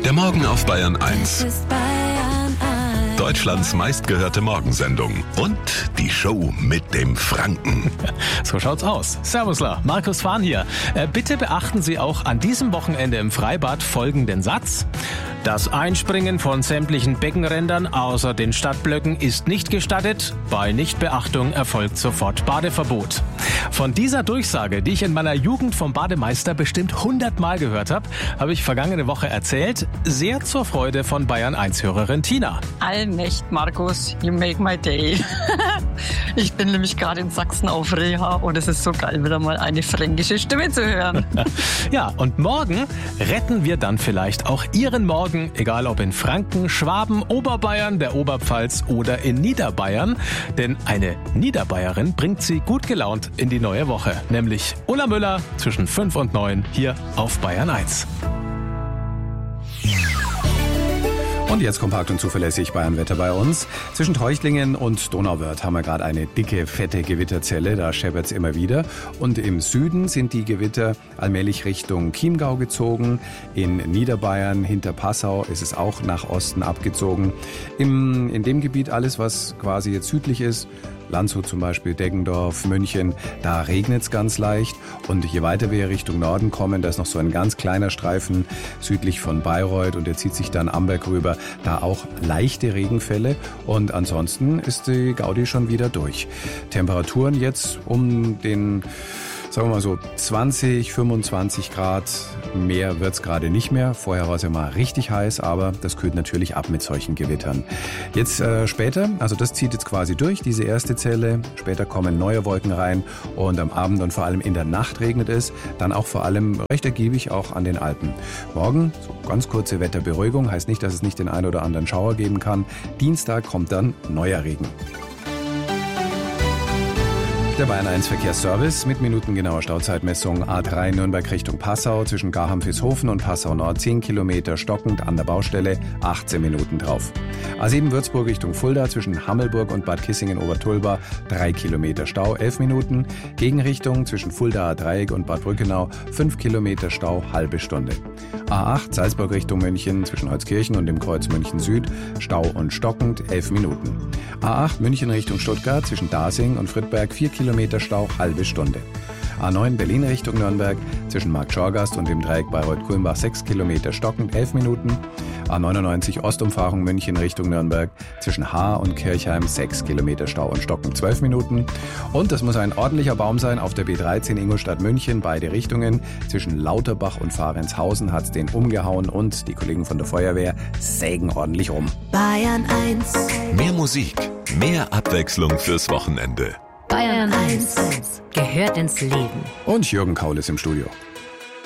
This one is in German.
Der Morgen auf Bayern 1. ist Bayern 1. Deutschlands meistgehörte Morgensendung. Und die Show mit dem Franken. So schaut's aus. Servusla, Markus Fahn hier. Bitte beachten Sie auch an diesem Wochenende im Freibad folgenden Satz. Das Einspringen von sämtlichen Beckenrändern außer den Stadtblöcken ist nicht gestattet. Bei Nichtbeachtung erfolgt sofort Badeverbot. Von dieser Durchsage, die ich in meiner Jugend vom Bademeister bestimmt 100-mal gehört habe ich vergangene Woche erzählt. Sehr zur Freude von Bayern 1-Hörerin Tina. Allmächt, Markus, you make my day. Ich bin nämlich gerade in Sachsen auf Reha und es ist so geil, wieder mal eine fränkische Stimme zu hören. Ja, und morgen retten wir dann vielleicht auch Ihren Morgen, egal ob in Franken, Schwaben, Oberbayern, der Oberpfalz oder in Niederbayern. Denn eine Niederbayerin bringt Sie gut gelaunt in die neue Woche. Nämlich Ulla Müller zwischen 5 und 9 hier auf Bayern 1. Und jetzt kompakt und zuverlässig Bayernwetter bei uns. Zwischen Treuchtlingen und Donauwörth haben wir gerade eine dicke, fette Gewitterzelle. Da scheppert's immer wieder. Und im Süden sind die Gewitter allmählich Richtung Chiemgau gezogen. In Niederbayern hinter Passau ist es auch nach Osten abgezogen. In dem Gebiet alles, was quasi jetzt südlich ist, Landshut zum Beispiel, Deggendorf, München, da regnet's ganz leicht. Und je weiter wir Richtung Norden kommen, da ist noch so ein ganz kleiner Streifen südlich von Bayreuth und der zieht sich dann Amberg rüber. Da auch leichte Regenfälle und ansonsten ist die Gaudi schon wieder durch. Temperaturen jetzt um den, sagen wir mal so 20, 25 Grad, mehr wird's gerade nicht mehr. Vorher war es ja mal richtig heiß, aber das kühlt natürlich ab mit solchen Gewittern. Jetzt später, also das zieht jetzt quasi durch, diese erste Zelle. Später kommen neue Wolken rein und am Abend und vor allem in der Nacht regnet es. Dann auch vor allem recht ergiebig auch an den Alpen. Morgen, so ganz kurze Wetterberuhigung, heißt nicht, dass es nicht den einen oder anderen Schauer geben kann. Dienstag kommt dann neuer Regen. Der Bayern 1 Verkehrsservice mit minutengenauer Stauzeitmessung. A3 Nürnberg Richtung Passau zwischen Garham-Vishofen und Passau Nord 10 Kilometer stockend an der Baustelle, 18 Minuten drauf. A7 Würzburg Richtung Fulda zwischen Hammelburg und Bad Kissingen-Obertulba 3 Kilometer Stau, 11 Minuten. Gegenrichtung zwischen Fuldaer Dreieck und Bad Brückenau 5 Kilometer Stau, halbe Stunde. A8 Salzburg Richtung München zwischen Holzkirchen und dem Kreuz München Süd Stau und stockend, 11 Minuten. A8 München Richtung Stuttgart zwischen Dasing und Friedberg 4 Kilometer Stau, halbe Stunde. A9 Berlin Richtung Nürnberg zwischen Marktschorgast und dem Dreieck Bayreuth-Kulmbach 6 Kilometer stockend, 11 Minuten. A99 Ostumfahrung München Richtung Nürnberg zwischen Haar und Kirchheim 6 Kilometer Stau und stockend, 12 Minuten. Und das muss ein ordentlicher Baum sein auf der B13 Ingolstadt München, beide Richtungen. Zwischen Lauterbach und Fahrenshausen hat's den umgehauen und die Kollegen von der Feuerwehr sägen ordentlich rum. Bayern 1. Mehr Musik, mehr Abwechslung fürs Wochenende. Bayern 1 gehört ins Leben. Und Jürgen Kaul ist im Studio.